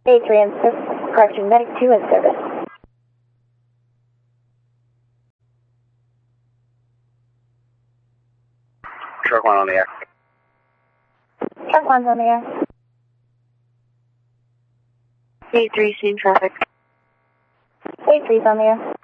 A3 in service. Cartoon Medic 2 in service. Truck 1 on the air. Truck 1's on the air. A3 seeing traffic. A3's on the air.